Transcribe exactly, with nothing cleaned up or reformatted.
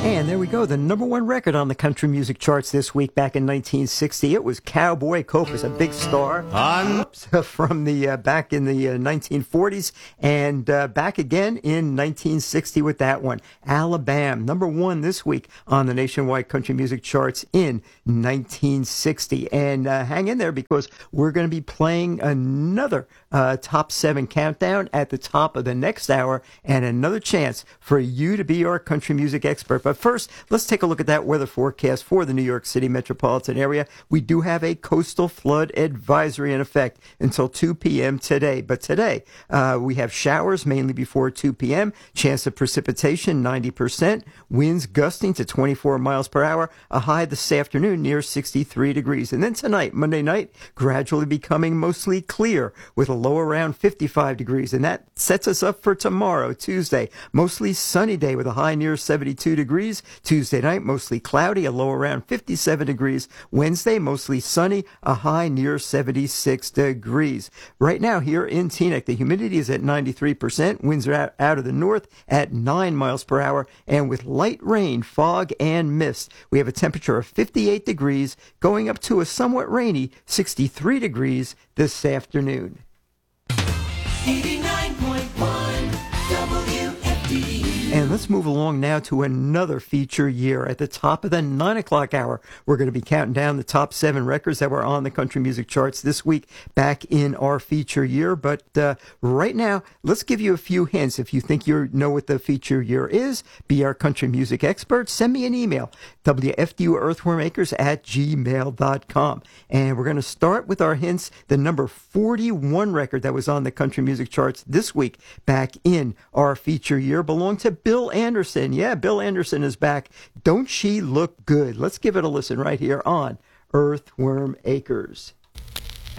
And there we go, the number one record on the country music charts this week back in nineteen sixty. It was Cowboy Copas, a big star Oops, from the uh, back in the uh, nineteen forties, and uh, back again in nineteen sixty with that one. Alabama, number one this week on the nationwide country music charts in nineteen sixty. And uh, hang in there because we're going to be playing another uh, top seven countdown at the top of the next hour and another chance for you to be our country music expert. But first, let's take a look at that weather forecast for the New York City metropolitan area. We do have a coastal flood advisory in effect until two p.m. today. But today, uh, we have showers mainly before two p.m., chance of precipitation ninety percent, winds gusting to twenty-four miles per hour, a high this afternoon near sixty-three degrees. And then tonight, Monday night, gradually becoming mostly clear with a low around fifty-five degrees. And that sets us up for tomorrow, Tuesday, mostly sunny day with a high near seventy-two degrees. Tuesday night, mostly cloudy, a low around fifty-seven degrees. Wednesday, mostly sunny, a high near seventy-six degrees. Right now here in Teaneck, the humidity is at ninety-three percent. Winds are out, out of the north at nine miles per hour. And with light rain, fog, and mist, we have a temperature of fifty-eight degrees, going up to a somewhat rainy sixty-three degrees this afternoon. eighty-nine point one W F D. And let's move along now to another feature year. At the top of the nine o'clock hour, we're going to be counting down the top seven records that were on the country music charts this week back in our feature year. But uh, right now, let's give you a few hints. If you think you know what the feature year is, be our country music expert, send me an email, W F D U Earthworm Acres at gmail dot com. And we're going to start with our hints. The number forty-one record that was on the country music charts this week back in our feature year belonged to Bill Anderson. Yeah, Bill Anderson is back. Don't She Look Good? Let's give it a listen right here on Earthworm Acres.